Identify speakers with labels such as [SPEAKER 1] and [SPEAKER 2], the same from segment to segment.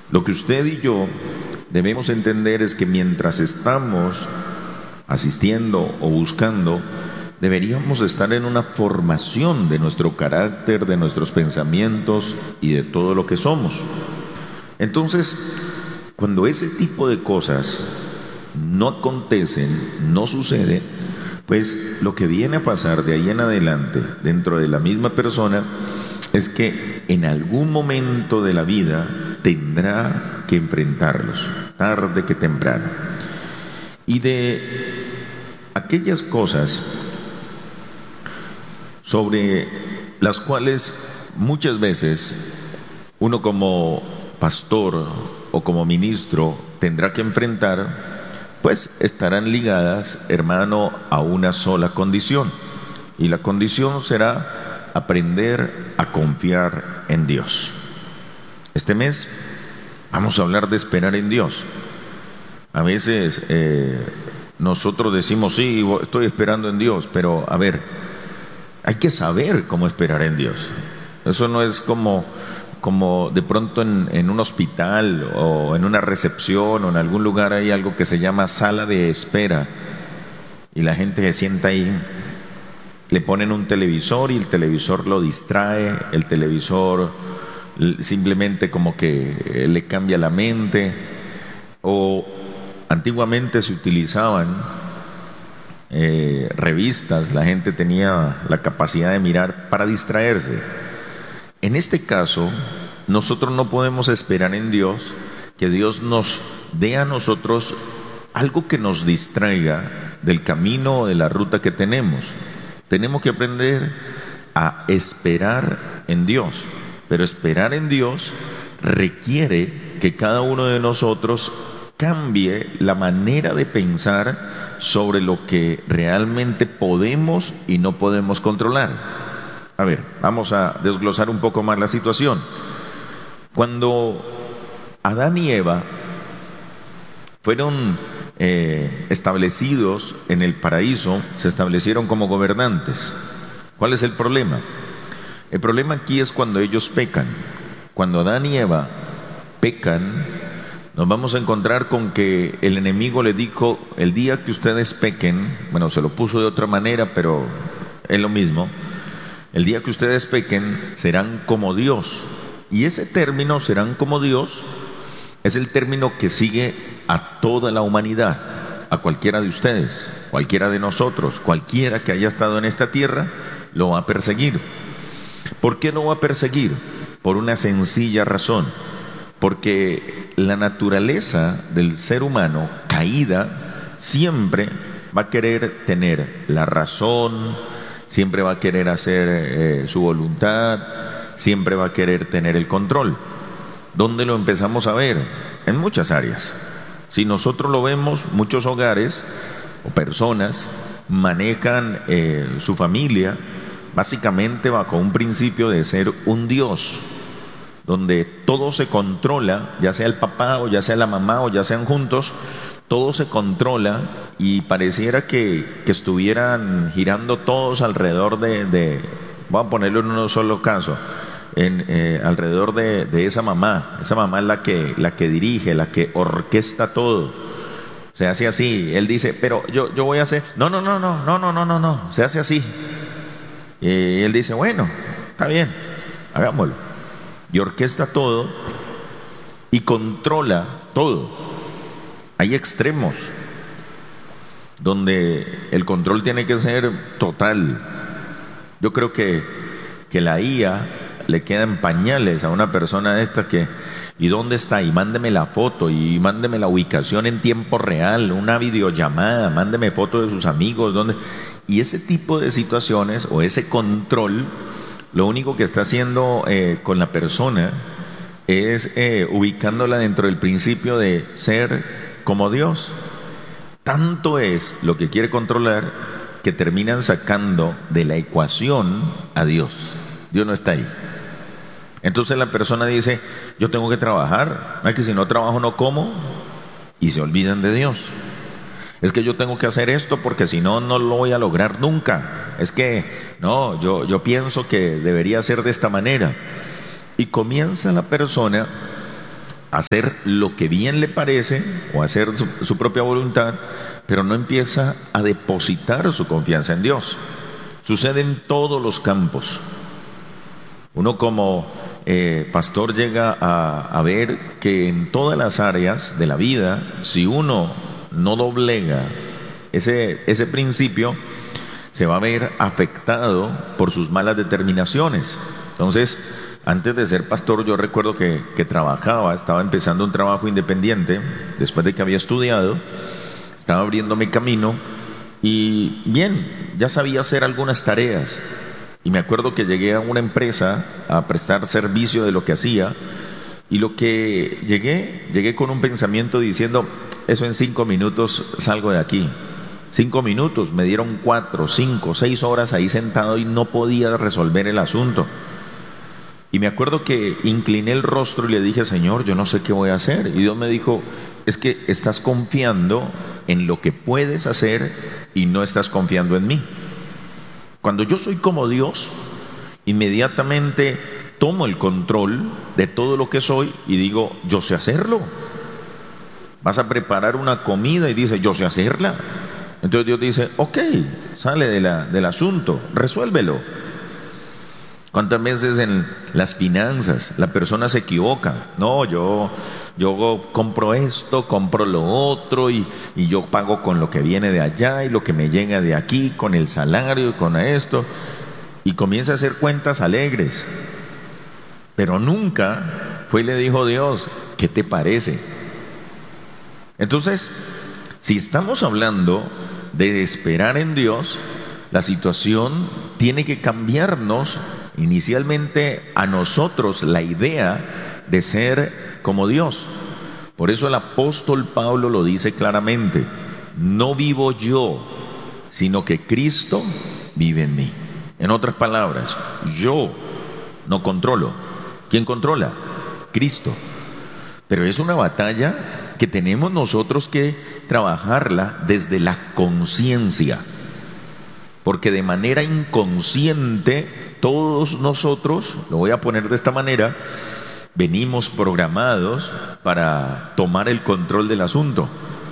[SPEAKER 1] Lo que usted y yo debemos entender es que mientras estamos asistiendo o buscando, deberíamos estar en una formación de nuestro carácter, de nuestros pensamientos y de todo lo que somos. Entonces, cuando ese tipo de cosas no acontecen, no sucede, pues lo que viene a pasar de ahí en adelante dentro de la misma persona es que en algún momento de la vida tendrá que enfrentarlos, tarde que temprano. Y de aquellas cosas sobre las cuales muchas veces uno como pastor o como ministro tendrá que enfrentar, pues estarán ligadas, hermano, a una sola condición. Y la condición será aprender a confiar en Dios. Este mes vamos a hablar de esperar en Dios. A veces nosotros decimos, sí, estoy esperando en Dios, pero a ver, hay que saber cómo esperar en Dios. Eso no es como de pronto en un hospital o en una recepción o en algún lugar hay algo que se llama sala de espera y la gente se sienta ahí, le ponen un televisor y el televisor lo distrae, el televisor simplemente como que le cambia la mente. O antiguamente se utilizaban revistas, la gente tenía la capacidad de mirar para distraerse. En este caso, nosotros no podemos esperar en Dios que Dios nos dé a nosotros algo que nos distraiga del camino o de la ruta que tenemos. Tenemos que aprender a esperar en Dios, pero esperar en Dios requiere que cada uno de nosotros cambie la manera de pensar sobre lo que realmente podemos y no podemos controlar. A ver, vamos a desglosar un poco más la situación. Cuando Adán y Eva fueron establecidos en el paraíso, se establecieron como gobernantes. ¿Cuál es el problema? El problema aquí es cuando ellos pecan. Cuando Adán y Eva pecan, nos vamos a encontrar con que el enemigo le dijo, el día que ustedes pequen, bueno, se lo puso de otra manera, pero es lo mismo. El día que ustedes pequen, serán como Dios. Y ese término, serán como Dios, es el término que sigue a toda la humanidad, a cualquiera de ustedes, cualquiera de nosotros, cualquiera que haya estado en esta tierra, lo va a perseguir. ¿Por qué lo va a perseguir? Por una sencilla razón. Porque la naturaleza del ser humano caída siempre va a querer tener la razón, siempre va a querer hacer su voluntad, siempre va a querer tener el control. ¿Dónde lo empezamos a ver? En muchas áreas. Si nosotros lo vemos, muchos hogares o personas manejan su familia básicamente bajo un principio de ser un Dios, donde todo se controla, ya sea el papá o ya sea la mamá o ya sean juntos, todo se controla y pareciera que estuvieran girando todos alrededor de voy a ponerlo en un solo caso, alrededor de esa mamá. Esa mamá es la que dirige, la que orquesta todo. Se hace así. Él dice, pero yo voy a hacer, no, se hace así. Y él dice, bueno, está bien, hagámoslo. Y orquesta todo y controla todo. Hay extremos donde el control tiene que ser total. Yo creo que la IA le quedan pañales a una persona de estas que, ¿y dónde está? Y mándeme la foto, y mándeme la ubicación en tiempo real, una videollamada, mándeme fotos de sus amigos, ¿dónde? Y ese tipo de situaciones o ese control, lo único que está haciendo con la persona es ubicándola dentro del principio de ser como Dios. Tanto es lo que quiere controlar que terminan sacando de la ecuación a Dios. Dios no está ahí. Entonces la persona dice, yo tengo que trabajar, ¿no es que si no trabajo no como? Y se olvidan de Dios. Es que yo tengo que hacer esto porque si no, no lo voy a lograr nunca. Es que, no, yo pienso que debería ser de esta manera. Y comienza la persona hacer lo que bien le parece o hacer su propia voluntad, pero no empieza a depositar su confianza en Dios. Sucede en todos los campos. Uno como pastor llega a ver que en todas las áreas de la vida, si uno no doblega ese principio, se va a ver afectado por sus malas determinaciones. Entonces, antes de ser pastor, yo recuerdo que estaba empezando un trabajo independiente, después de que había estudiado, estaba abriéndome camino, y bien, ya sabía hacer algunas tareas. Y me acuerdo que llegué a una empresa a prestar servicio de lo que hacía, y lo que llegué con un pensamiento diciendo, eso en 5 minutos salgo de aquí. 5 minutos, me dieron 4, 5, 6 horas ahí sentado y no podía resolver el asunto. Y me acuerdo que incliné el rostro y le dije, Señor, yo no sé qué voy a hacer. Y Dios me dijo, es que estás confiando en lo que puedes hacer y no estás confiando en mí. Cuando yo soy como Dios, inmediatamente tomo el control de todo lo que soy y digo, yo sé hacerlo. Vas a preparar una comida y dice, yo sé hacerla. Entonces Dios dice, ok, sale del asunto, resuélvelo. ¿Cuántas veces en las finanzas la persona se equivoca? No, yo compro esto, compro lo otro y yo pago con lo que viene de allá y lo que me llega de aquí, con el salario y con esto. Y comienza a hacer cuentas alegres. Pero nunca fue y le dijo Dios, ¿qué te parece? Entonces, si estamos hablando de esperar en Dios, la situación tiene que cambiarnos inicialmente a nosotros la idea de ser como Dios. Por eso el apóstol Pablo lo dice claramente, no vivo yo, sino que Cristo vive en mí. En otras palabras, yo no controlo. ¿Quién controla? Cristo. Pero es una batalla que tenemos nosotros que trabajarla desde la conciencia, porque de manera inconsciente todos nosotros, lo voy a poner de esta manera, venimos programados para tomar el control del asunto.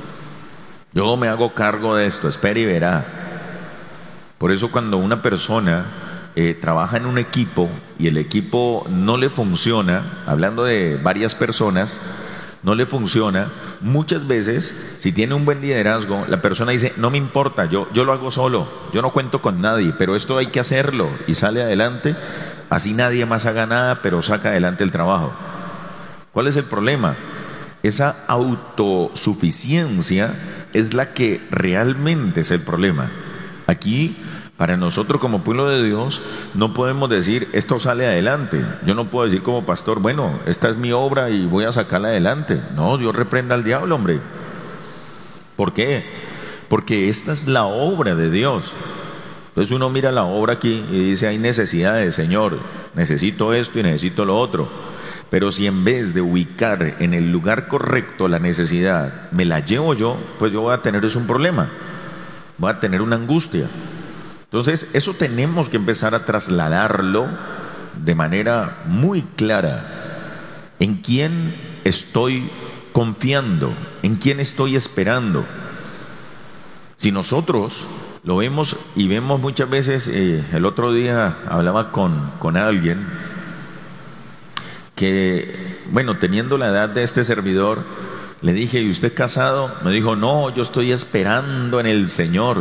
[SPEAKER 1] Yo me hago cargo de esto, espere y verá. Por eso cuando una persona trabaja en un equipo y el equipo no le funciona, hablando de varias personas, no le funciona, muchas veces, si tiene un buen liderazgo, la persona dice, no me importa, yo lo hago solo, yo no cuento con nadie, pero esto hay que hacerlo, y sale adelante, así nadie más haga nada, pero saca adelante el trabajo. ¿Cuál es el problema? Esa autosuficiencia es la que realmente es el problema. Aquí, para nosotros como pueblo de Dios, no podemos decir, esto sale adelante. Yo no puedo decir como pastor, bueno, esta es mi obra y voy a sacarla adelante. No, Dios reprenda al diablo, hombre. ¿Por qué? Porque esta es la obra de Dios. Entonces uno mira la obra aquí y dice, hay necesidades, Señor, necesito esto y necesito lo otro. Pero si en vez de ubicar en el lugar correcto la necesidad, me la llevo yo, pues yo voy a tener un problema, voy a tener una angustia. Entonces, eso tenemos que empezar a trasladarlo de manera muy clara. ¿En quién estoy confiando? ¿En quién estoy esperando? Si nosotros lo vemos y vemos muchas veces, el otro día hablaba con alguien que, bueno, teniendo la edad de este servidor, le dije, ¿y usted casado? Me dijo, no, yo estoy esperando en el Señor.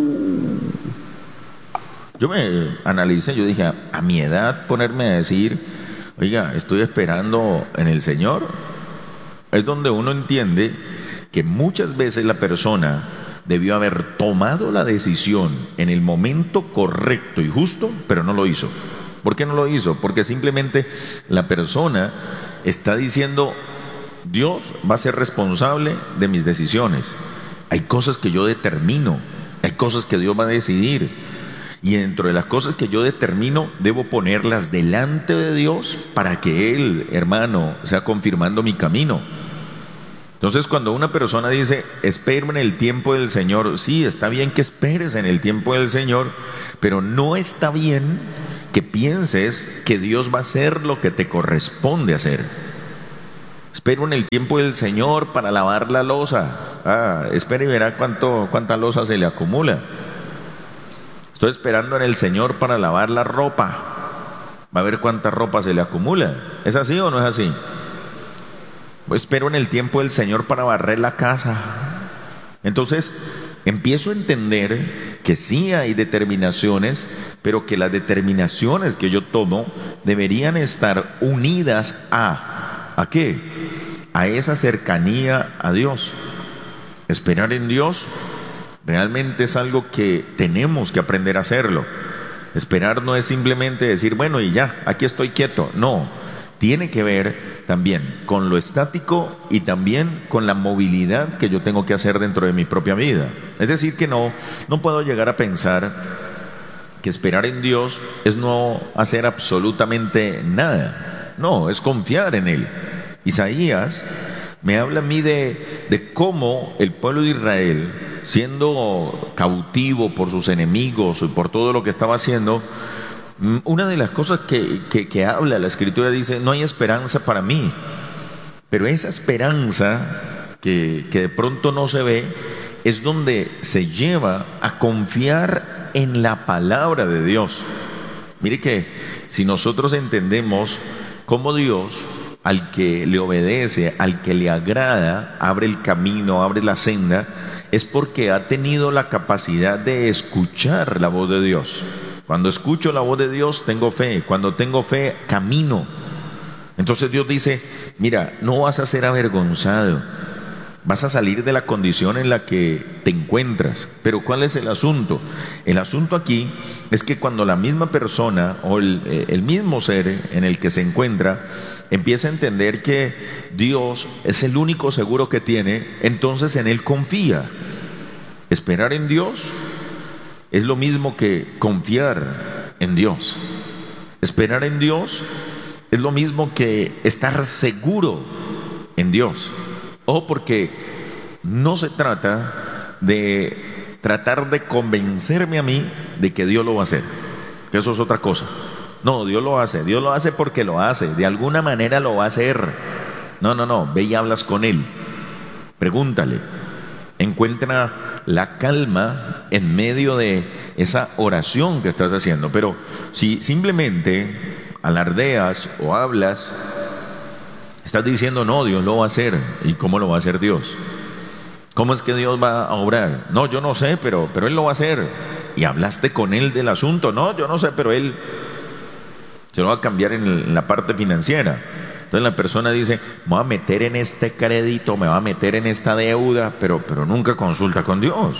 [SPEAKER 1] Yo me analicé, yo dije, a mi edad ponerme a decir, oiga, estoy esperando en el Señor, es donde uno entiende que muchas veces la persona debió haber tomado la decisión en el momento correcto y justo, pero no lo hizo. ¿Por qué no lo hizo? Porque simplemente la persona está diciendo, Dios va a ser responsable de mis decisiones. Hay cosas que yo determino, hay cosas que Dios va a decidir. Y dentro de las cosas que yo determino, debo ponerlas delante de Dios para que Él, hermano, sea confirmando mi camino. Entonces, cuando una persona dice, espero en el tiempo del Señor, sí, está bien que esperes en el tiempo del Señor, pero no está bien que pienses que Dios va a hacer lo que te corresponde hacer. Espero en el tiempo del Señor para lavar la loza. Espera y verá cuánta loza se le acumula. Estoy esperando en el Señor para lavar la ropa. Va a ver cuánta ropa se le acumula. ¿Es así o no es así? Espero en el tiempo del Señor para barrer la casa. Entonces, empiezo a entender que sí hay determinaciones, pero que las determinaciones que yo tomo deberían estar unidas ¿a qué? A esa cercanía a Dios. Esperar en Dios realmente es algo que tenemos que aprender a hacerlo. Esperar no es simplemente decir, bueno, y ya, aquí estoy quieto. No, tiene que ver también con lo estático y también con la movilidad que yo tengo que hacer dentro de mi propia vida. Es decir, que no puedo llegar a pensar que esperar en Dios es no hacer absolutamente nada. No, es confiar en Él. Isaías me habla a mí de cómo el pueblo de Israel, siendo cautivo por sus enemigos y por todo lo que estaba haciendo, una de las cosas que habla la Escritura dice, no hay esperanza para mí. Pero esa esperanza que de pronto no se ve es donde se lleva a confiar en la palabra de Dios. Mire que si nosotros entendemos cómo Dios, al que le obedece, al que le agrada, abre el camino, abre la senda, es porque ha tenido la capacidad de escuchar la voz de Dios. Cuando escucho la voz de Dios, tengo fe. Cuando tengo fe, camino. Entonces Dios dice, mira, no vas a ser avergonzado. Vas a salir de la condición en la que te encuentras. Pero ¿cuál es el asunto? El asunto aquí es que cuando la misma persona o el mismo ser en el que se encuentra empieza a entender que Dios es el único seguro que tiene, entonces en Él confía. Esperar en Dios es lo mismo que confiar en Dios. Esperar en Dios es lo mismo que estar seguro en Dios. Ojo, porque no se trata de tratar de convencerme a mí de que Dios lo va a hacer, que eso es otra cosa. No, Dios lo hace porque lo hace, de alguna manera lo va a hacer. No, ve y hablas con Él, pregúntale, encuentra la calma en medio de esa oración que estás haciendo. Pero si simplemente alardeas o hablas, estás diciendo, no, Dios lo va a hacer. ¿Y cómo lo va a hacer Dios? ¿Cómo es que Dios va a obrar? No, yo no sé, pero Él lo va a hacer. Y hablaste con Él del asunto. No, yo no sé, pero Él se lo va a cambiar en la parte financiera. Entonces la persona dice, me voy a meter en este crédito, me va a meter en esta deuda, pero nunca consulta con Dios.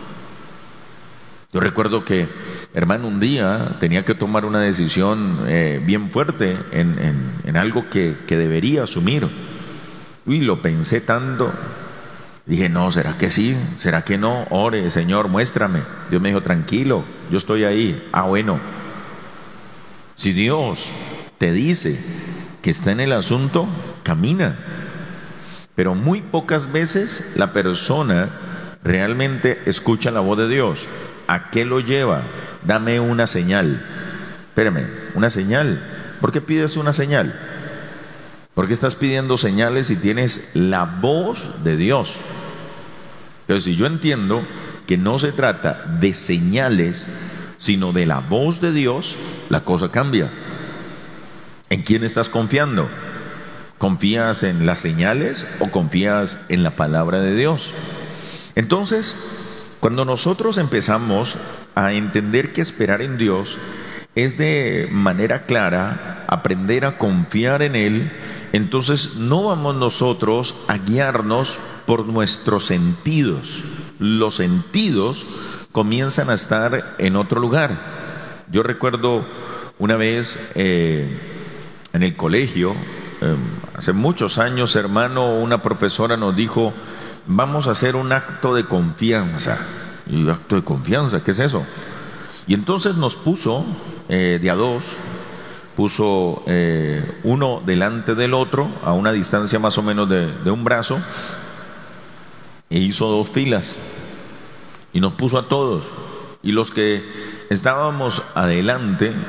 [SPEAKER 1] Yo recuerdo que, hermano, un día tenía que tomar una decisión bien fuerte en algo que debería asumir. Lo pensé tanto. Dije, no, ¿será que sí? ¿Será que no? Ore, Señor, muéstrame. Dios me dijo, tranquilo, yo estoy ahí. Bueno, si Dios te dice que está en el asunto, camina. Pero muy pocas veces la persona realmente escucha la voz de Dios. ¿A qué lo lleva? Dame una señal. Espérame, ¿una señal? ¿Por qué pides una señal? ¿Por qué estás pidiendo señales si tienes la voz de Dios? Entonces, si yo entiendo que no se trata de señales, sino de la voz de Dios, la cosa cambia. ¿En quién estás confiando? ¿Confías en las señales o confías en la palabra de Dios? Entonces, cuando nosotros empezamos a entender que esperar en Dios es de manera clara aprender a confiar en Él, entonces no vamos nosotros a guiarnos por nuestros sentidos. Los sentidos comienzan a estar en otro lugar. Yo recuerdo una vez en el colegio, hace muchos años, hermano, una profesora nos dijo, vamos a hacer un acto de confianza. ¿Y acto de confianza? ¿Qué es eso? Y entonces nos puso de a dos, puso uno delante del otro, a una distancia más o menos de un brazo, e hizo dos filas, y nos puso a todos. Y los que estábamos adelante,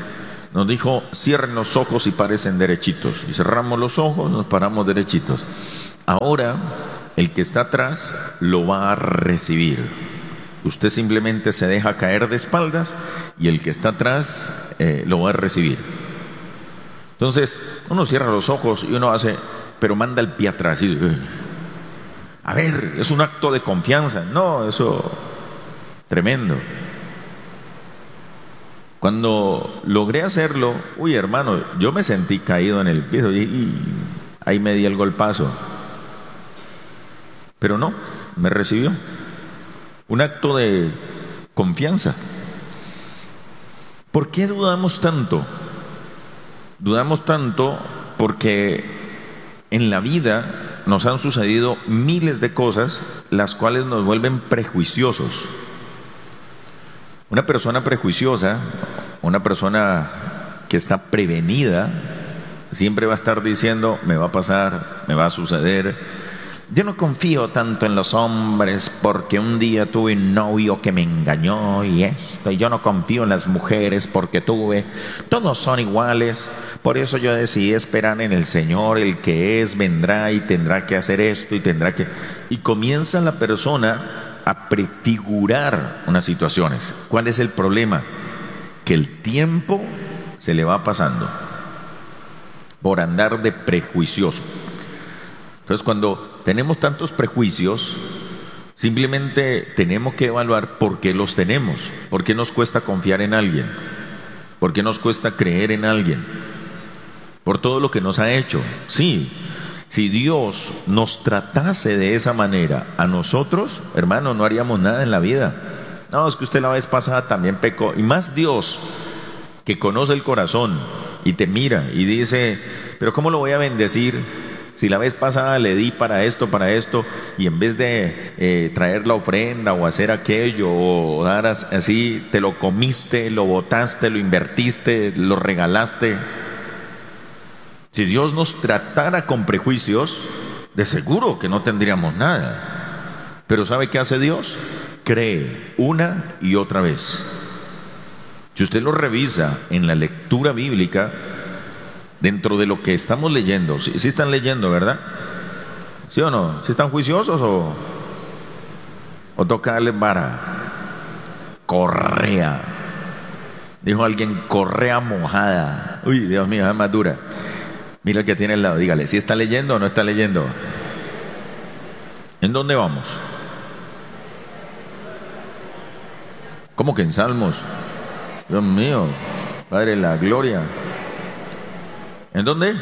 [SPEAKER 1] nos dijo, cierren los ojos y parecen derechitos. Y cerramos los ojos, nos paramos derechitos. Ahora, el que está atrás lo va a recibir. Usted simplemente se deja caer de espaldas y el que está atrás lo va a recibir. Entonces, uno cierra los ojos y uno hace, pero manda el pie atrás. Y, a ver, es un acto de confianza. No, eso, tremendo. Cuando logré hacerlo, uy, hermano, yo me sentí caído en el piso y ahí me di el golpazo. Pero no, me recibió. Un acto de confianza. ¿Por qué dudamos tanto? Dudamos tanto porque en la vida nos han sucedido miles de cosas las cuales nos vuelven prejuiciosos. Una persona prejuiciosa, una persona que está prevenida, siempre va a estar diciendo, me va a pasar, me va a suceder. Yo no confío tanto en los hombres porque un día tuve un novio que me engañó y esto. Y yo no confío en las mujeres porque todos son iguales. Por eso yo decidí esperar en el Señor. El que es vendrá y tendrá que hacer esto y tendrá que... Y comienza la persona a prefigurar unas situaciones. ¿Cuál es el problema? Que el tiempo se le va pasando por andar de prejuicioso. Entonces, cuando tenemos tantos prejuicios, simplemente tenemos que evaluar por qué los tenemos. ¿Por qué nos cuesta confiar en alguien? ¿Por qué nos cuesta creer en alguien? Por todo lo que nos ha hecho. Sí, si Dios nos tratase de esa manera a nosotros, hermano, no haríamos nada en la vida. No, es que usted la vez pasada también pecó. Y más Dios, que conoce el corazón y te mira y dice, pero ¿cómo lo voy a bendecir? Si la vez pasada le di para esto, y en vez de traer la ofrenda o hacer aquello o dar así, te lo comiste, lo botaste, lo invertiste, lo regalaste. Si Dios nos tratara con prejuicios, de seguro que no tendríamos nada. Pero ¿sabe qué hace Dios? Cree una y otra vez. Si usted lo revisa en la lectura bíblica, dentro de lo que estamos leyendo, sí están leyendo, ¿verdad? ¿Sí o no? ¿Sí están juiciosos o toca darles vara? Correa. Dijo alguien, correa mojada. Uy, Dios mío, es más dura. Mira el que tiene al lado, dígale, ¿sí está leyendo o no está leyendo? ¿En dónde vamos? ¿Cómo que en Salmos? Dios mío, Padre de la gloria. ¿En dónde?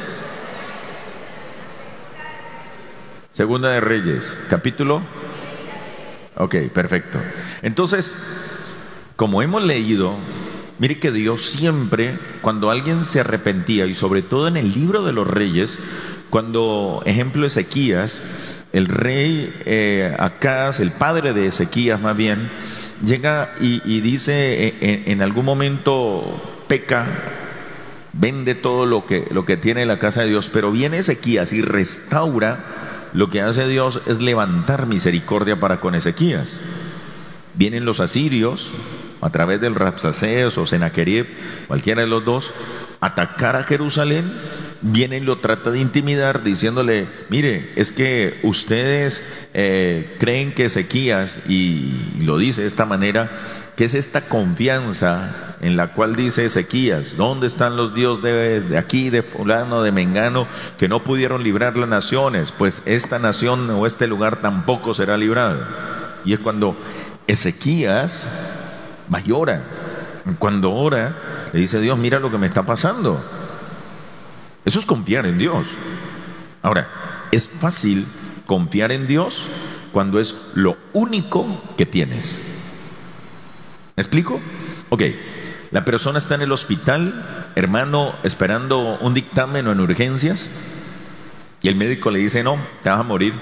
[SPEAKER 1] Segunda de Reyes, capítulo. Ok, perfecto. Entonces, como hemos leído, mire que Dios siempre, cuando alguien se arrepentía, y sobre todo en el libro de los Reyes, cuando, ejemplo, Ezequías, el rey Acaz, el padre de Ezequías más bien, llega y dice en algún momento peca, vende todo lo que tiene en la casa de Dios, pero viene Ezequías y restaura. Lo que hace Dios es levantar misericordia para con Ezequías. Vienen los asirios a través del Rabsacés o Sennacherib, cualquiera de los dos, atacar a Jerusalén. Viene y lo trata de intimidar diciéndole, mire, es que ustedes creen que Ezequías, y lo dice de esta manera, que es esta confianza en la cual dice Ezequías, ¿dónde están los dioses de aquí, de fulano, de mengano, que no pudieron librar las naciones? Pues esta nación o este lugar tampoco será librado. Y es cuando Ezequías llora. Cuando ora, le dice a Dios, mira lo que me está pasando. Eso es confiar en Dios. Ahora, es fácil confiar en Dios cuando es lo único que tienes. ¿Me explico? Ok, la persona está en el hospital, hermano, esperando un dictamen o en urgencias, y el médico le dice, no, te vas a morir.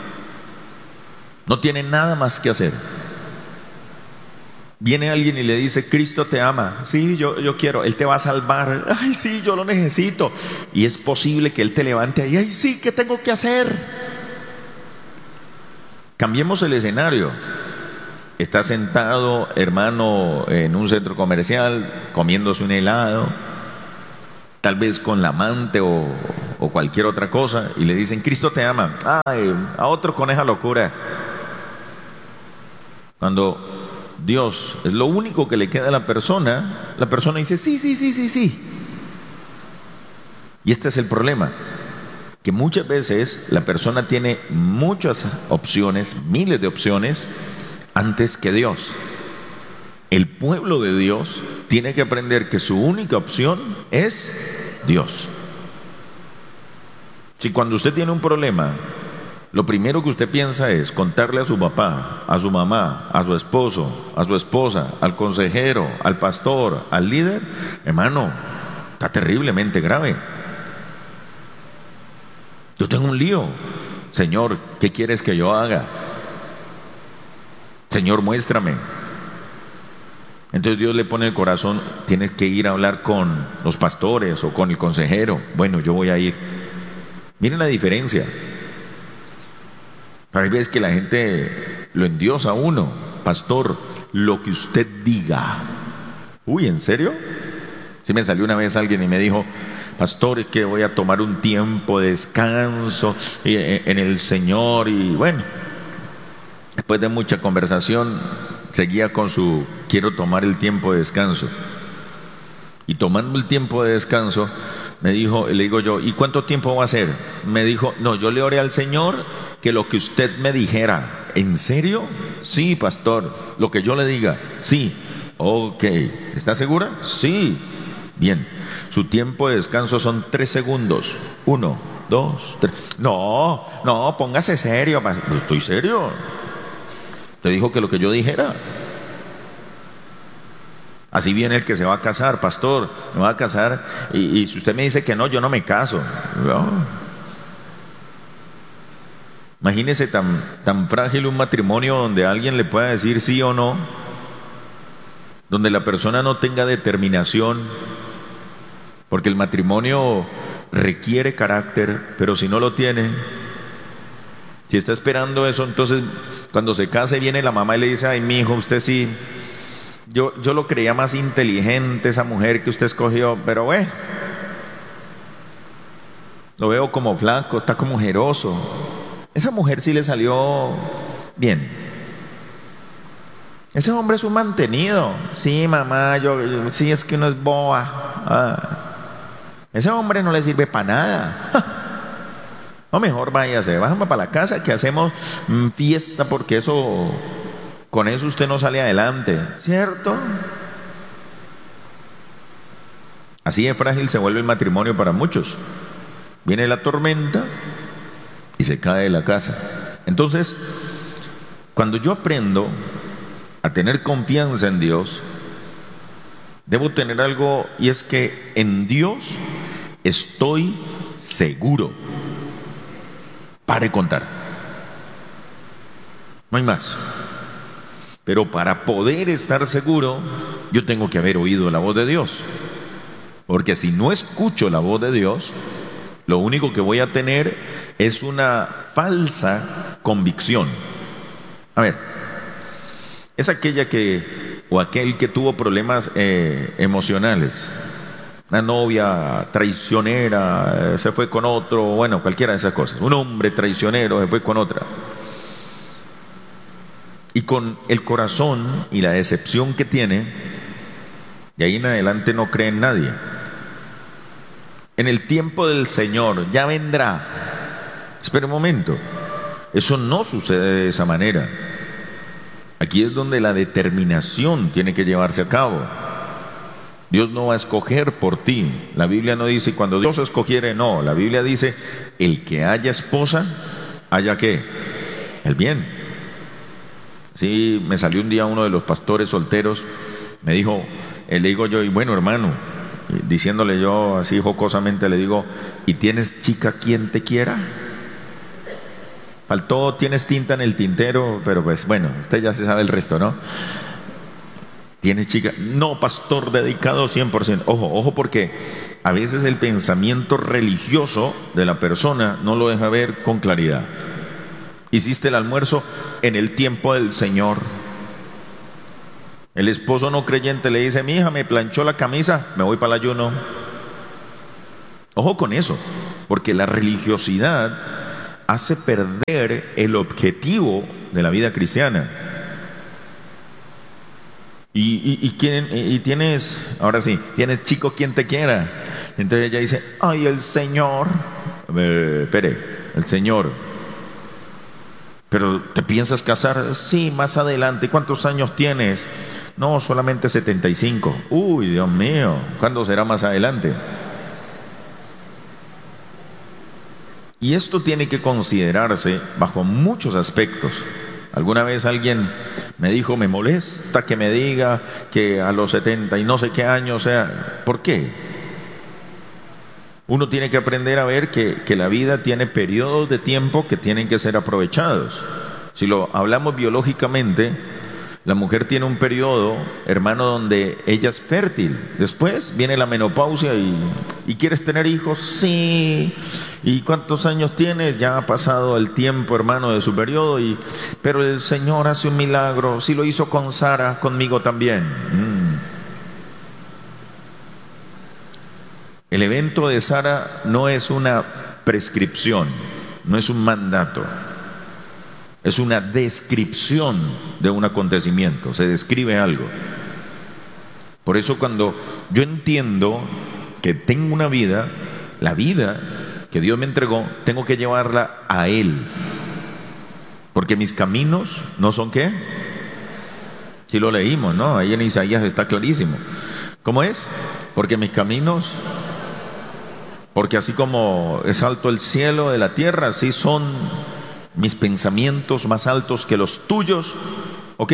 [SPEAKER 1] No tiene nada más que hacer. Viene alguien y le dice, Cristo te ama. Sí, yo quiero, Él te va a salvar. Ay, sí, yo lo necesito. Y es posible que Él te levante ahí. Ay, sí, ¿qué tengo que hacer? Cambiemos el escenario. Está sentado, hermano, en un centro comercial, comiéndose un helado. tal vez con la amante o cualquier otra cosa, y le dicen, Cristo te ama. Ay, a otro con esa locura. Cuando Dios es lo único que le queda a la persona dice, sí, sí, sí, sí, sí. Y este es el problema, que muchas veces la persona tiene muchas opciones, miles de opciones, antes que Dios. El pueblo de Dios tiene que aprender que su única opción es Dios. Si cuando usted tiene un problema, lo primero que usted piensa es contarle a su papá, a su mamá, a su esposo, a su esposa, al consejero, al pastor, al líder, hermano, está terriblemente grave. Yo tengo un lío. Señor, ¿qué quieres que yo haga? Señor, muéstrame. Entonces Dios le pone el corazón, tienes que ir a hablar con los pastores o con el consejero. Bueno, yo voy a ir. Miren la diferencia. Hay veces que la gente lo endiosa a uno. Pastor, lo que usted diga. Uy, ¿en serio? Sí, me salió una vez alguien y me dijo, pastor, es que voy a tomar un tiempo de descanso en el Señor. Y bueno, después de mucha conversación, seguía con su, quiero tomar el tiempo de descanso. Y tomando el tiempo de descanso, me dijo, le digo yo, ¿y cuánto tiempo va a ser? Me dijo, no, yo le oré al Señor que lo que usted me dijera. ¿En serio? Sí, pastor, lo que yo le diga. Sí. Ok, ¿está segura? Sí. Bien, su tiempo de descanso son 3 segundos. 1, 2, 3. No, póngase serio. Yo estoy serio. Te dijo que lo que yo dijera. Así viene el que se va a casar, pastor, me va a casar, y si usted me dice que no, yo no me caso. No. Imagínese tan frágil un matrimonio donde alguien le pueda decir sí o no, donde la persona no tenga determinación, porque el matrimonio requiere carácter, pero si no lo tiene, si está esperando eso, entonces cuando se case viene la mamá y le dice, ay, mi hijo, usted sí, yo lo creía más inteligente, esa mujer que usted escogió, pero lo veo como flaco, está como ojeroso. Esa mujer sí le salió bien. Ese hombre es un mantenido. Sí, mamá, sí, es que uno es boba. Ese hombre no le sirve para nada. No, mejor váyase, bájame para la casa que hacemos fiesta, porque con eso usted no sale adelante, ¿cierto? Así de frágil se vuelve el matrimonio para muchos. Viene la tormenta y se cae la casa. Entonces, cuando yo aprendo a tener confianza en Dios, debo tener algo, y es que en Dios estoy seguro. Pare contar. No hay más. Pero para poder estar seguro, yo tengo que haber oído la voz de Dios. Porque si no escucho la voz de Dios, lo único que voy a tener es una falsa convicción. A ver, es aquella o aquel que tuvo problemas emocionales. Una novia traicionera se fue con otro, bueno, cualquiera de esas cosas. Un hombre traicionero se fue con otra. Y con el corazón y la decepción que tiene, de ahí en adelante no cree en nadie. En el tiempo del Señor ya vendrá. Espera un momento. Eso no sucede de esa manera. Aquí es donde la determinación tiene que llevarse a cabo. Dios no va a escoger por ti. La Biblia no dice cuando Dios escogiere, no. La Biblia dice, el que haya esposa, haya ¿qué? El bien. Sí, me salió un día uno de los pastores solteros, me dijo, le digo yo, y bueno, hermano, diciéndole yo así jocosamente, le digo, ¿y tienes chica quien te quiera? Faltó, tienes tinta en el tintero, pero pues bueno, usted ya se sabe el resto, ¿no? ¿Tiene chica? No, pastor, dedicado 100%. Ojo, porque a veces el pensamiento religioso de la persona no lo deja ver con claridad. Hiciste el almuerzo en el tiempo del Señor. El esposo no creyente le dice, mi hija me planchó la camisa, me voy para el ayuno. Ojo con eso, porque la religiosidad hace perder el objetivo de la vida cristiana. Y tienes, ahora sí, tienes chico quien te quiera. Entonces ella dice, ay, el Señor, espere, el Señor. Pero ¿te piensas casar? Sí, más adelante. ¿Cuántos años tienes? No, solamente 75. Uy, Dios mío, ¿cuándo será más adelante? Y esto tiene que considerarse bajo muchos aspectos. Alguna vez alguien me dijo, me molesta que me diga que a los 70 y no sé qué años, o sea, ¿por qué? Uno tiene que aprender a ver que la vida tiene periodos de tiempo que tienen que ser aprovechados. Si lo hablamos biológicamente, la mujer tiene un periodo, hermano, donde ella es fértil. Después viene la menopausia y ¿quieres tener hijos? Sí. ¿Y cuántos años tienes? Ya ha pasado el tiempo, hermano, de su periodo. Pero el Señor hace un milagro. Si lo hizo con Sara, conmigo también. El evento de Sara no es una prescripción, no es un mandato. Es una descripción de un acontecimiento, se describe algo. Por eso cuando yo entiendo que tengo una vida, la vida que Dios me entregó, tengo que llevarla a Él. Porque mis caminos no son ¿qué? Si lo leímos, ¿no? Ahí en Isaías está clarísimo. ¿Cómo es? Porque mis caminos, porque así como es alto el cielo de la tierra, así son mis pensamientos más altos que los tuyos. Ok,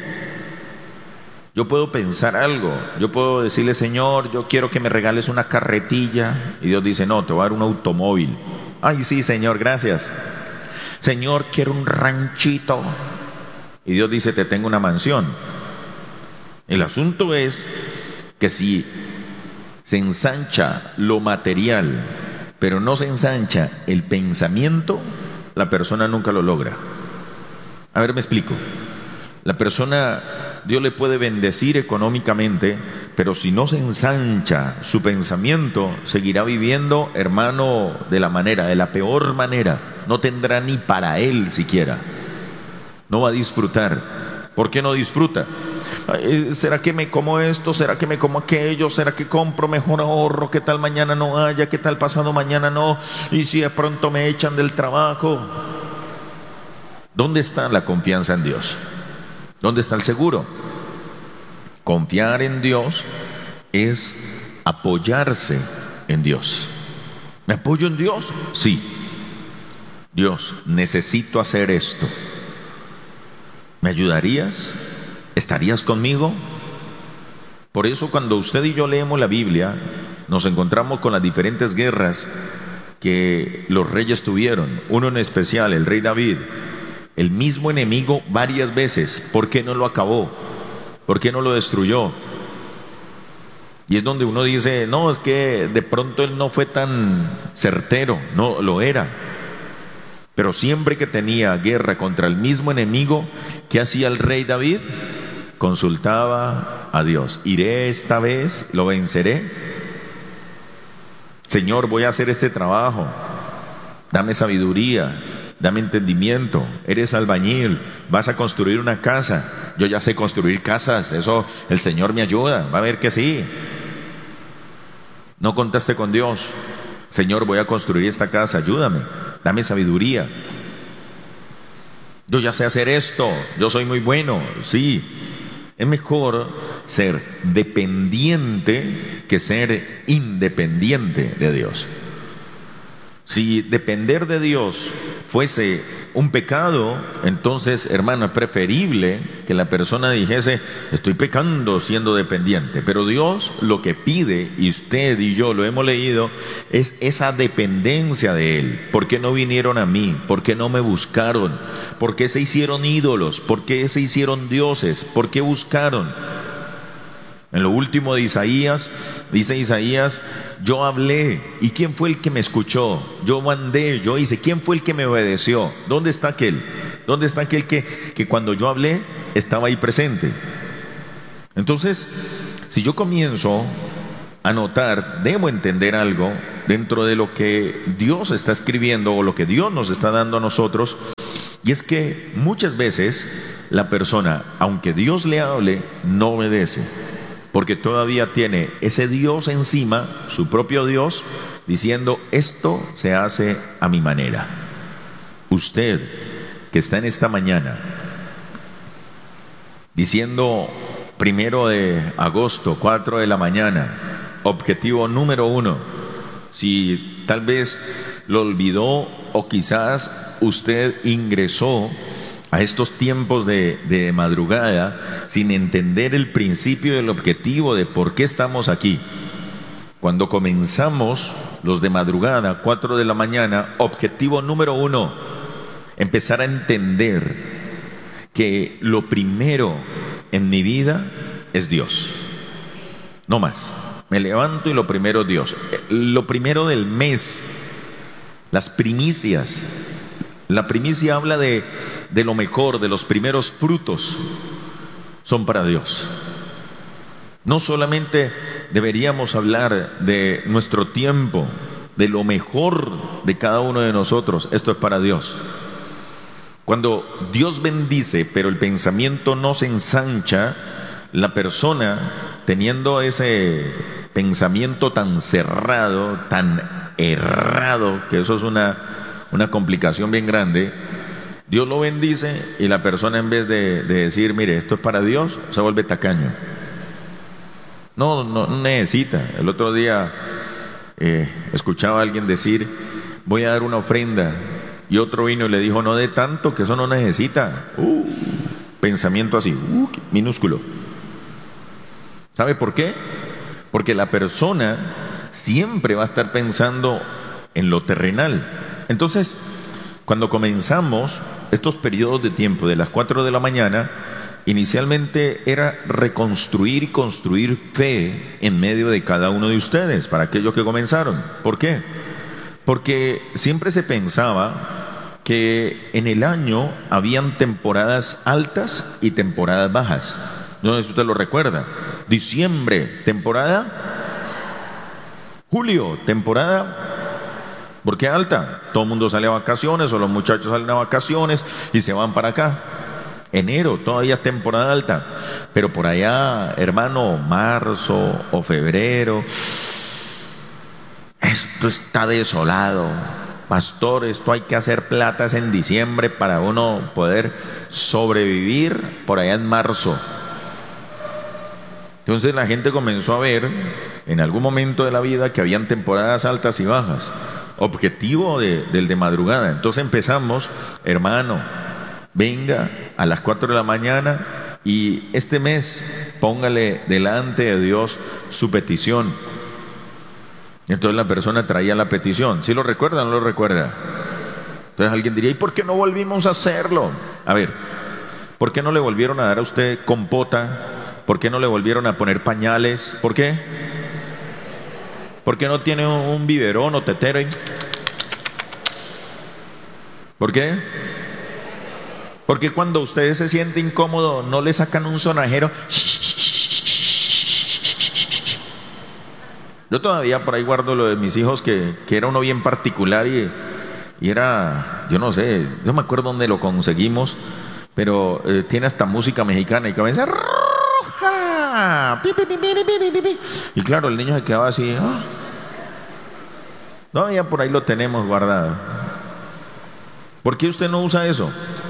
[SPEAKER 1] yo puedo pensar algo, yo puedo decirle, Señor, yo quiero que me regales una carretilla, y Dios dice, no, te voy a dar un automóvil. Ay, sí, Señor, gracias. Señor, quiero un ranchito, y Dios dice, te tengo una mansión. El asunto es que si se ensancha lo material, pero no se ensancha el pensamiento, la persona nunca lo logra. A ver, me explico. La persona, Dios le puede bendecir económicamente, pero si no se ensancha su pensamiento, seguirá viviendo, hermano, de la peor manera. No tendrá ni para él siquiera. No va a disfrutar. ¿Por qué no disfruta? ¿Será que me como esto? ¿Será que me como aquello? ¿Será que compro? Mejor ahorro. ¿Qué tal mañana no haya? ¿Qué tal pasado mañana no? ¿Y si de pronto me echan del trabajo? ¿Dónde está la confianza en Dios? ¿Dónde está el seguro? Confiar en Dios es apoyarse en Dios. ¿Me apoyo en Dios? Sí. Dios, necesito hacer esto. ¿Me ayudarías? ¿Estarías conmigo? Por eso cuando usted y yo leemos la Biblia, nos encontramos con las diferentes guerras que los reyes tuvieron. Uno en especial, el rey David, el mismo enemigo varias veces. ¿Por qué no lo acabó? ¿Por qué no lo destruyó? Y es donde uno dice, no, es que de pronto él no fue tan certero. No, lo era. Pero siempre que tenía guerra contra el mismo enemigo, ¿qué hacía el rey David? Consultaba a Dios. ¿Iré esta vez? ¿Lo venceré? Señor, voy a hacer este trabajo. Dame sabiduría, dame entendimiento. Eres albañil, vas a construir una casa. Yo ya sé construir casas, eso el Señor me ayuda. Va a ver que sí. No contaste con Dios. Señor, voy a construir esta casa, ayúdame, dame sabiduría. Yo ya sé hacer esto, yo soy muy bueno. Sí, es mejor ser dependiente que ser independiente de Dios. Si depender de Dios fuese un pecado, entonces, hermano, es preferible que la persona dijese, estoy pecando siendo dependiente. Pero Dios lo que pide, y usted y yo lo hemos leído, es esa dependencia de Él. ¿Por qué no vinieron a mí? ¿Por qué no me buscaron? ¿Por qué se hicieron ídolos? ¿Por qué se hicieron dioses? ¿Por qué buscaron? En lo último de Isaías, dice Isaías, yo hablé, ¿y quién fue el que me escuchó? Yo mandé, yo hice, ¿quién fue el que me obedeció? ¿Dónde está aquel? ¿Dónde está aquel que cuando yo hablé estaba ahí presente? Entonces, si yo comienzo a notar, debo entender algo, dentro de lo que Dios está escribiendo o lo que Dios nos está dando a nosotros, y es que muchas veces la persona, aunque Dios le hable, no obedece, porque todavía tiene ese Dios encima, su propio Dios, diciendo: esto se hace a mi manera. Usted que está en esta mañana diciendo 1 de agosto, 4 de la mañana, objetivo número 1, si tal vez lo olvidó o quizás usted ingresó a estos tiempos de madrugada sin entender el principio y el objetivo de por qué estamos aquí. Cuando comenzamos los de madrugada, 4 de la mañana, objetivo número 1, empezar a entender que lo primero en mi vida es Dios. No más. Me levanto y lo primero es Dios. Lo primero del mes, las primicias. La primicia habla de lo mejor, de los primeros frutos, son para Dios. No solamente deberíamos hablar de nuestro tiempo, de lo mejor de cada uno de nosotros. Esto es para Dios. Cuando Dios bendice, pero el pensamiento no se ensancha, la persona, teniendo ese pensamiento tan cerrado, tan errado, que eso es una complicación bien grande, Dios lo bendice y la persona, en vez de decir: mire, esto es para Dios, se vuelve tacaño. No necesita. El otro día escuchaba a alguien decir: voy a dar una ofrenda, y otro vino y le dijo: no dé tanto, que eso no necesita. Pensamiento así, minúsculo. ¿Sabe por qué? Porque la persona siempre va a estar pensando en lo terrenal. Entonces, cuando comenzamos estos periodos de tiempo de las 4 de la mañana, inicialmente era reconstruir y construir fe en medio de cada uno de ustedes, para aquellos que comenzaron. ¿Por qué? Porque siempre se pensaba que en el año habían temporadas altas y temporadas bajas. No sé si usted lo recuerda. Diciembre, temporada. Julio, temporada. ¿Por qué alta? Todo el mundo sale a vacaciones, o los muchachos salen a vacaciones y se van para acá. Enero, todavía es temporada alta. Pero por allá, hermano, marzo o febrero, esto está desolado. Pastor, esto hay que hacer platas en diciembre para uno poder sobrevivir por allá en marzo. Entonces la gente comenzó a ver en algún momento de la vida que habían temporadas altas y bajas. Objetivo del de madrugada. Entonces empezamos: hermano, venga a las 4 de la mañana y este mes póngale delante de Dios su petición. Entonces la persona traía la petición. ¿Sí lo recuerda o no lo recuerda? Entonces alguien diría: ¿y por qué no volvimos a hacerlo? A ver, ¿por qué no le volvieron a dar a usted compota? ¿Por qué no le volvieron a poner pañales? ¿Por qué? ¿Por qué no tiene un biberón o tetero ahí? ¿Por qué? Porque cuando ustedes se sienten incómodos, no le sacan un sonajero. Yo todavía por ahí guardo lo de mis hijos, que era uno bien particular y era, yo no sé, yo me acuerdo dónde lo conseguimos, pero tiene hasta música mexicana y comienza roja. Y claro, el niño se quedaba así. Todavía por ahí lo tenemos guardado. ¿Por qué usted no usa eso?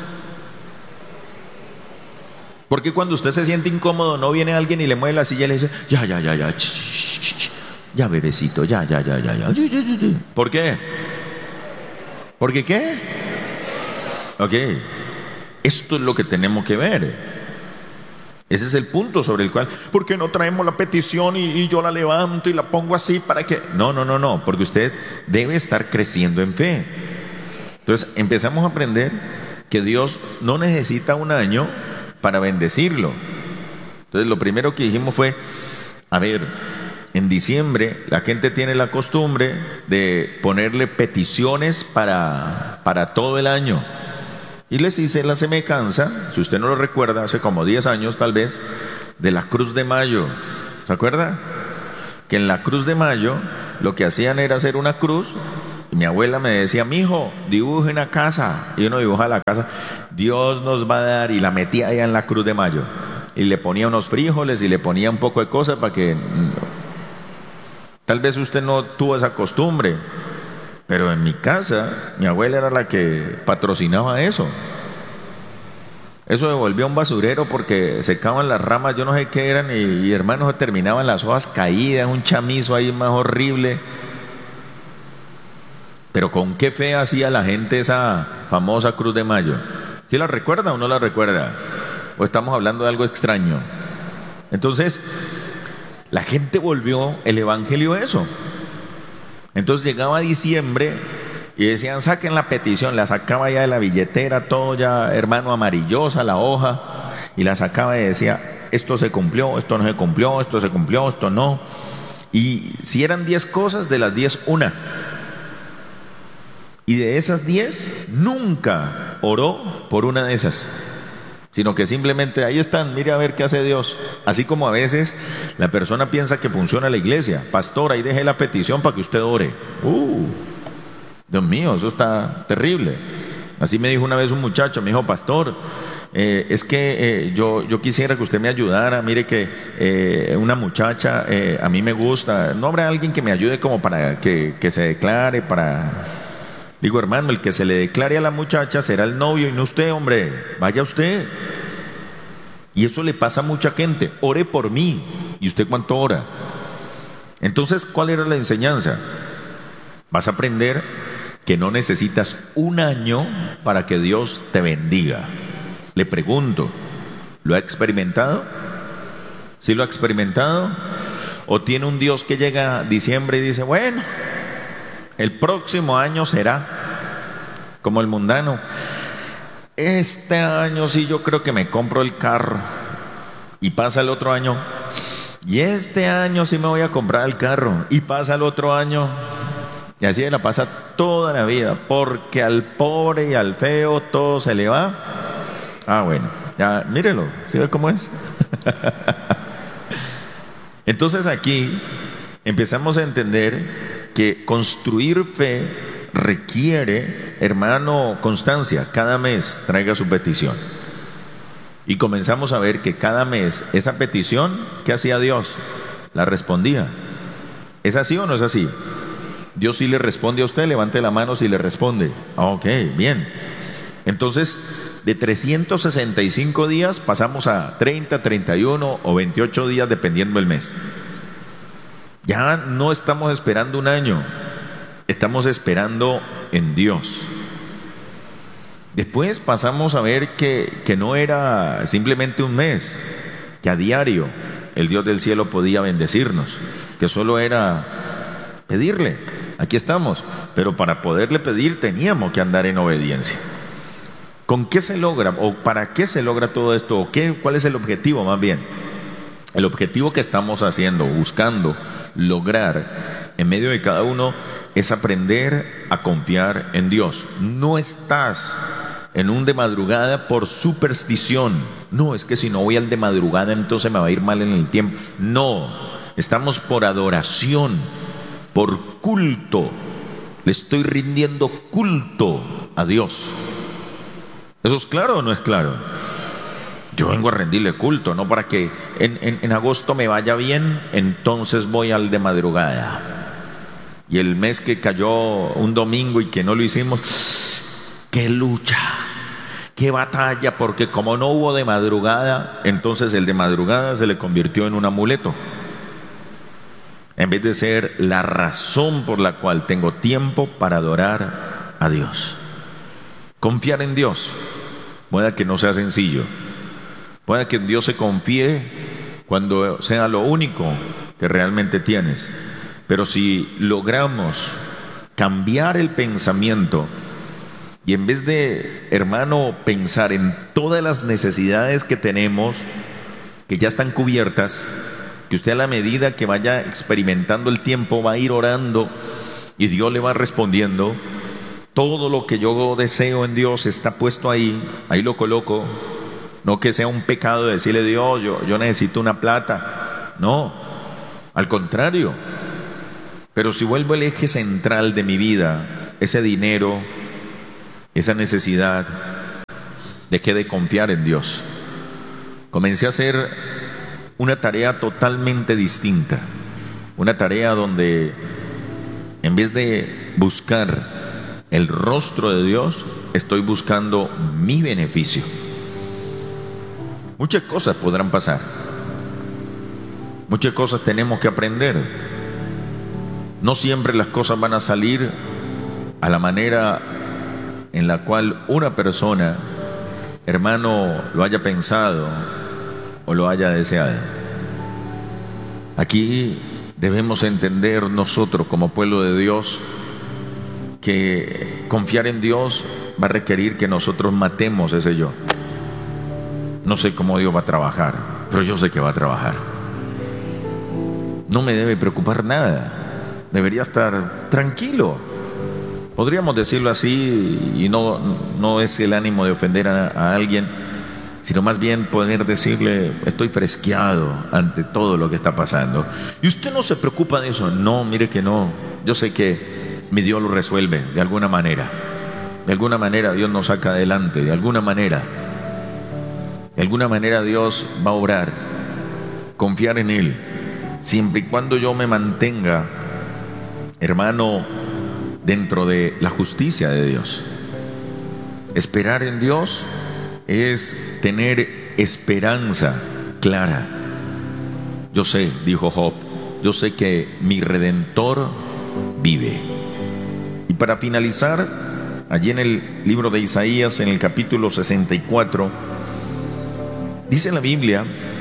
[SPEAKER 1] ¿Por qué cuando usted se siente incómodo no viene alguien y le mueve la silla y le dice: ya, ya bebecito, ya? ¿Por qué? ¿Por qué qué? Ok, esto es lo que tenemos que ver. Ese es el punto sobre el cual: ¿por qué no traemos la petición y yo la levanto y la pongo así para que? No, porque usted debe estar creciendo en fe. Entonces empezamos a aprender que Dios no necesita un año para bendecirlo. Entonces lo primero que dijimos fue: a ver, en diciembre la gente tiene la costumbre de ponerle peticiones para todo el año. Y les hice la semejanza, si usted no lo recuerda, hace como 10 años tal vez, de la Cruz de Mayo. ¿Se acuerda? Que en la Cruz de Mayo lo que hacían era hacer una cruz. Y mi abuela me decía, mijo, dibuje una casa. Y uno dibuja la casa, Dios nos va a dar, y la metía allá en la cruz de mayo. Y le ponía unos frijoles y le ponía un poco de cosas para que... Tal vez usted no tuvo esa costumbre, pero en mi casa, mi abuela era la que patrocinaba eso. Eso se volvió un basurero porque secaban las ramas, yo no sé qué eran, y hermanos, se terminaban las hojas caídas, un chamizo ahí más horrible. Pero con qué fe hacía la gente esa famosa cruz de mayo. ¿Sí la recuerda o no la recuerda? ¿O estamos hablando de algo extraño? Entonces, la gente volvió el evangelio eso. Entonces llegaba diciembre y decían, saquen la petición. La sacaba ya de la billetera, todo ya, hermano, amarillosa la hoja, y la sacaba y decía, esto se cumplió, esto no se cumplió, esto se cumplió, esto no. Y si eran 10 cosas, de las 10 una. Y de esas 10 nunca oró por una de esas, sino que simplemente ahí están, mire a ver qué hace Dios. Así como a veces la persona piensa que funciona la iglesia. Pastor, ahí dejé la petición para que usted ore. Dios mío, eso está terrible. Así me dijo una vez un muchacho, me dijo, pastor, es que yo quisiera que usted me ayudara. Mire que una muchacha a mí me gusta. ¿No habrá alguien que me ayude como para que se declare? Digo, hermano, el que se le declare a la muchacha será el novio y no usted, hombre. Vaya usted. Y eso le pasa a mucha gente. Ore por mí. ¿Y usted cuánto ora? Entonces, ¿cuál era la enseñanza? Vas a aprender que no necesitas un año para que Dios te bendiga. Le pregunto, ¿lo ha experimentado? ¿Sí lo ha experimentado? ¿O tiene un Dios que llega a diciembre y dice, bueno, el próximo año será como el mundano? Este año sí yo creo que me compro el carro. Y pasa el otro año, y este año sí me voy a comprar el carro. Y pasa el otro año, y así la pasa toda la vida, porque al pobre y al feo todo se le va. Bueno, ya mírelo, ¿sí ve cómo es? Entonces aquí empezamos a entender que construir fe requiere, hermano, constancia. Cada mes traiga su petición. Y comenzamos a ver que cada mes esa petición, ¿qué hacía Dios? La respondía. ¿Es así o no es así? Dios sí le responde a usted, levante la mano si le responde. Ok, bien. Entonces, de 365 días pasamos a 30, 31 o 28 días dependiendo del mes. Ya no estamos esperando un año, estamos esperando en Dios. Después pasamos a ver que no era simplemente un mes, que a diario el Dios del cielo podía bendecirnos, que solo era pedirle. Aquí estamos, pero para poderle pedir teníamos que andar en obediencia. ¿Con qué se logra o para qué se logra todo esto? ¿O cuál es el objetivo más bien? El objetivo que estamos haciendo, buscando lograr en medio de cada uno, es aprender a confiar en Dios. No estás en un de madrugada por superstición. No, es que si no voy al de madrugada entonces me va a ir mal en el tiempo. No, estamos por adoración, por culto. Le estoy rindiendo culto a Dios. ¿Eso es claro o no es claro? Yo vengo a rendirle culto, no para que en agosto me vaya bien, entonces voy al de madrugada. Y el mes que cayó un domingo y que no lo hicimos, ¡qué lucha! ¡Qué batalla! Porque como no hubo de madrugada, entonces el de madrugada se le convirtió en un amuleto, en vez de ser la razón por la cual tengo tiempo para adorar a Dios. Confiar en Dios, pueda que no sea sencillo, pueda que en Dios se confíe cuando sea lo único que realmente tienes. Pero si logramos cambiar el pensamiento y en vez de, hermano, pensar en todas las necesidades que tenemos, que ya están cubiertas, que usted a la medida que vaya experimentando el tiempo va a ir orando y Dios le va respondiendo. Todo lo que yo deseo en Dios está puesto ahí lo coloco. No que sea un pecado decirle, Dios, yo necesito una plata. No, al contrario. Pero si vuelvo el eje central de mi vida, ese dinero, esa necesidad, dejé de confiar en Dios. Comencé a hacer una tarea totalmente distinta. Una tarea donde, en vez de buscar el rostro de Dios, estoy buscando mi beneficio. Muchas cosas podrán pasar. Muchas cosas tenemos que aprender. No siempre las cosas van a salir a la manera en la cual una persona, hermano, lo haya pensado o lo haya deseado. Aquí debemos entender nosotros como pueblo de Dios que confiar en Dios va a requerir que nosotros matemos ese yo. No sé cómo Dios va a trabajar, pero yo sé que va a trabajar. No me debe preocupar nada. Debería estar tranquilo. Podríamos decirlo así, y no es el ánimo de ofender a alguien, sino más bien poder decirle: estoy fresqueado ante todo lo que está pasando. ¿Y usted no se preocupa de eso? No, mire que no. Yo sé que mi Dios lo resuelve de alguna manera. De alguna manera Dios nos saca adelante. De alguna manera Dios va a obrar. Confiar en Él, siempre y cuando yo me mantenga, hermano, dentro de la justicia de Dios. Esperar en Dios es tener esperanza clara. Yo sé, dijo Job, yo sé que mi Redentor vive. Y para finalizar, allí en el libro de Isaías, en el capítulo 64, dice la Biblia,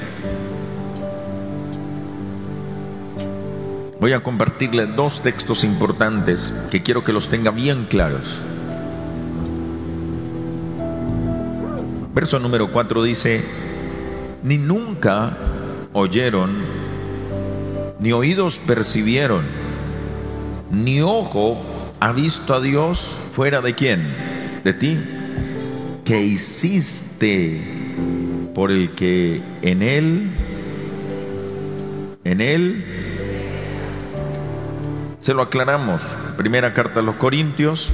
[SPEAKER 1] voy a compartirle dos textos importantes que quiero que los tenga bien claros. Verso número 4 dice: ni nunca oyeron, ni oídos percibieron, ni ojo ha visto a Dios fuera de ¿quién? De ti, que hiciste por el que en Él se lo aclaramos. Primera carta a los Corintios,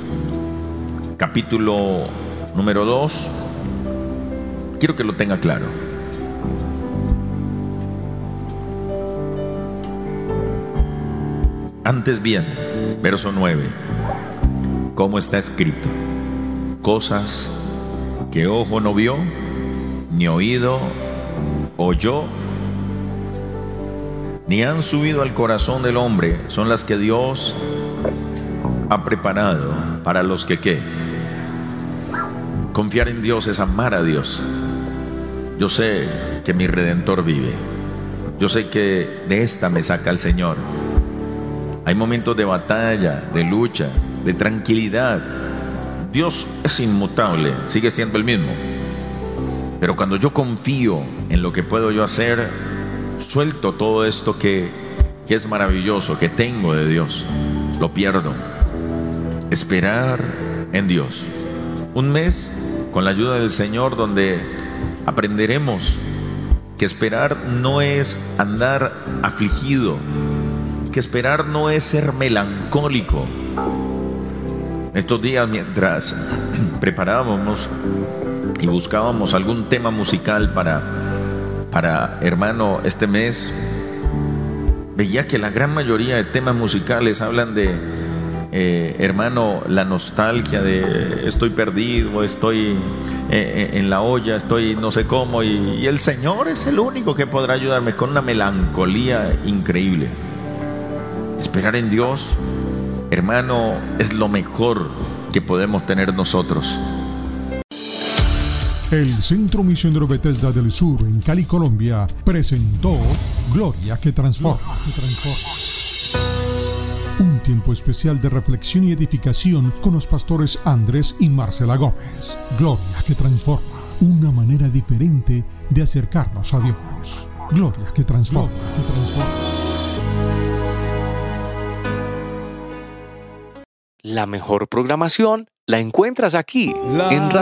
[SPEAKER 1] capítulo número 2. Quiero que lo tenga claro. Antes bien, verso 9, como está escrito: cosas que ojo no vio, ni oído oyó, ni han subido al corazón del hombre, son las que Dios ha preparado para los que ¿qué? Confiar en Dios es amar a Dios. Yo sé que mi Redentor vive. Yo sé que de esta me saca el Señor. Hay momentos de batalla, de lucha, de tranquilidad. Dios es inmutable, sigue siendo el mismo. Pero cuando yo confío en lo que puedo yo hacer, suelto todo esto que es maravilloso, que tengo de Dios, lo pierdo. Esperar en Dios. Un mes con la ayuda del Señor donde aprenderemos que esperar no es andar afligido, que esperar no es ser melancólico. Estos días, mientras preparábamos y buscábamos algún tema musical para hermano, este mes, veía que la gran mayoría de temas musicales hablan de hermano, la nostalgia de estoy perdido, estoy en la olla, estoy no sé cómo, y el Señor es el único que podrá ayudarme, con una melancolía increíble. Esperar en Dios, hermano, es lo mejor que podemos tener nosotros.
[SPEAKER 2] El Centro Misionero Bethesda del Sur en Cali, Colombia, presentó Gloria que Transforma. Un tiempo especial de reflexión y edificación con los pastores Andrés y Marcela Gómez. Gloria que Transforma, una manera diferente de acercarnos a Dios. Gloria que Transforma.
[SPEAKER 3] La mejor programación la encuentras aquí en